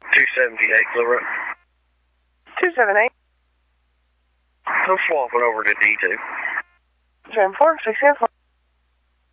278 Clear. 278. I'm swapping over to D2. Tram 4, 6 4.